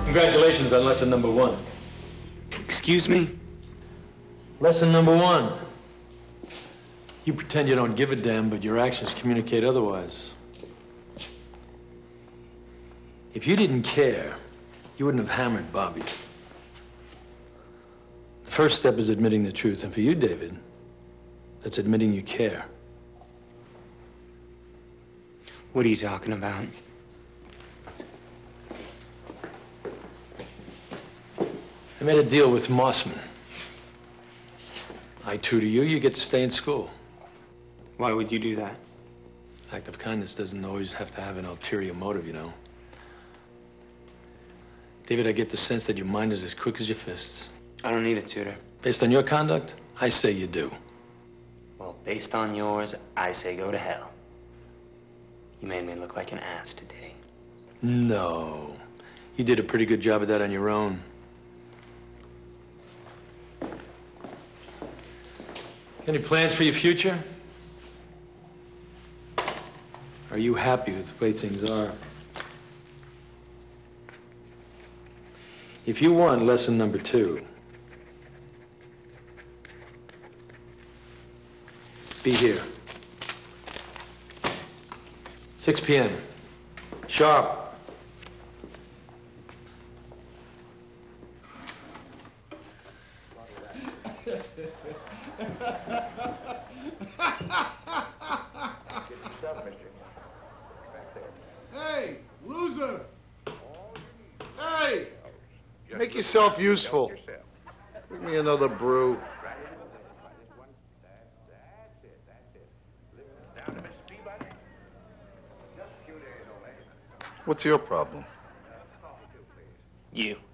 Congratulations on lesson number 1. Excuse me? Lesson number 1. You pretend you don't give a damn, but your actions communicate otherwise. If you didn't care, you wouldn't have hammered Bobby. The first step is admitting the truth, and for you, David, that's admitting you care. What are you talking about? I made a deal with Mossman. I tutor you, you get to stay in school. Why would you do that? Act of kindness doesn't always have to have an ulterior motive, you know. David, I get the sense that your mind is as quick as your fists. I don't need a tutor. Based on your conduct, I say you do. Well, based on yours, I say go to hell. You made me look like an ass today. No. You did a pretty good job of that on your own. Any plans for your future? Are you happy with the way things are? If you want lesson number 2, be here. 6 p.m. Sharp. Hey, loser! Hey! Make yourself useful. Bring me another brew. What's your problem? You.